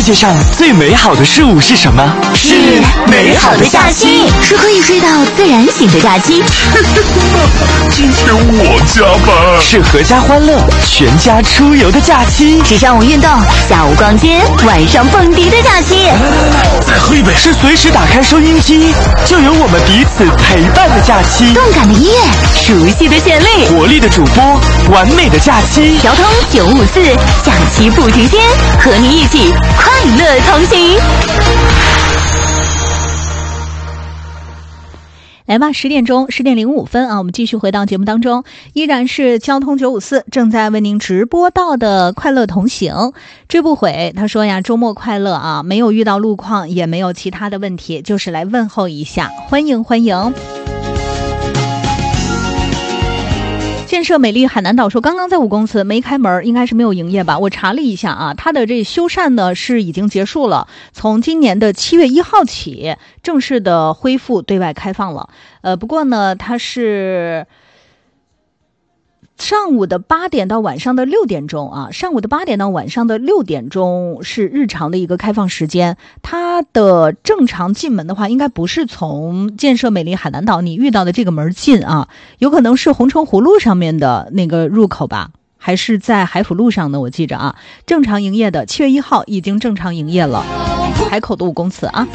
界上最美好的事物是什么？ 是美好的假期，是可以睡到自然醒的假期。 今天我加班， 是阖家欢乐、全家出游的假期。 是上午运动，下午逛街，晚上蹦迪的假期。 再喝一杯。 是随时打开收音机就有我们彼此陪伴的假期。 动感的音乐，熟悉的旋律， 活力的主播，完美的假期。 调通954，假期不停歇，和你一起快乐同行。 来吧，10点钟，10点05分啊，我们继续回到节目当中，依然是交通954正在为您直播到的快乐同行。追不悔他说呀，周末快乐啊，没有遇到路况，也没有其他的问题，就是来问候一下，欢迎欢迎。建设美丽海南岛说，刚刚在5公祠没开门，应该是没有营业吧？我查了一下啊，它的这修缮呢是已经结束了，从今年的7月1号起正式的恢复对外开放了。不过呢，它是上午的8点到晚上的6点钟啊，上午的8点到晚上的6点钟是日常的一个开放时间。它的正常进门的话，应该不是从建设美丽海南岛你遇到的这个门进啊，有可能是红城湖路上面的那个入口吧，还是在海府路上呢？我记着啊，正常营业的7月1号已经正常营业了，海口的5公祠啊。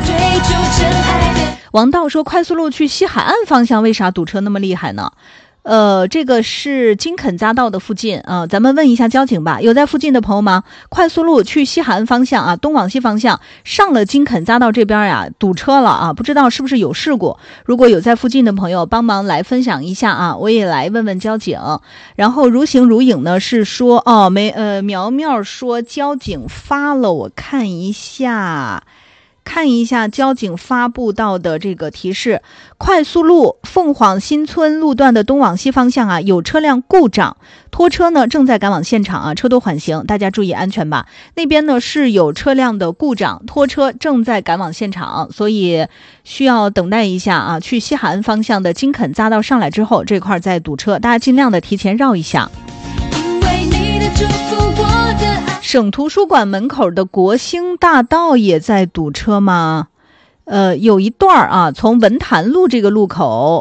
王道说，快速路去西海岸方向为啥堵车那么厉害呢？这个是金肯匝道的附近啊，咱们问一下交警吧。有在附近的朋友吗？快速路去西海岸方向啊，东往西方向上了金肯匝道这边呀，堵车了啊，不知道是不是有事故？如果有在附近的朋友，帮忙来分享一下啊，我也来问问交警。然后如形如影呢是说苗苗说交警发了，我看一下交警发布到的这个提示，快速路凤凰新村路段的东往西方向啊，有车辆故障，拖车呢正在赶往现场啊，车多缓行，大家注意安全吧。那边呢是有车辆的故障，拖车正在赶往现场，所以需要等待一下啊。去西海岸方向的金肯匝道上来之后，这块在堵车，大家尽量的提前绕一下。因为你的祝福我的爱。省图书馆门口的国兴大道也在堵车吗？有一段啊，从文坛路这个路口